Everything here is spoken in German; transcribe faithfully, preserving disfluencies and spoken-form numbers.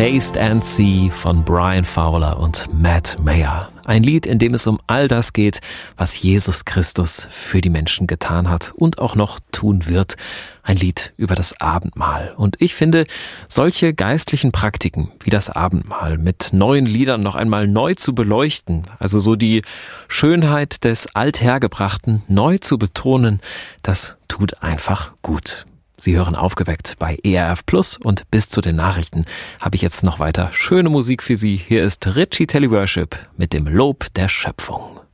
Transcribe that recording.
Taste and See von Brian Fowler und Matt Mayer. Ein Lied, in dem es um all das geht, was Jesus Christus für die Menschen getan hat und auch noch tun wird. Ein Lied über das Abendmahl. Und ich finde, solche geistlichen Praktiken wie das Abendmahl mit neuen Liedern noch einmal neu zu beleuchten, also so die Schönheit des Althergebrachten neu zu betonen, das tut einfach gut. Sie hören Aufgeweckt bei E R F Plus und bis zu den Nachrichten habe ich jetzt noch weiter schöne Musik für Sie. Hier ist Richie Telly Worship mit dem Lob der Schöpfung.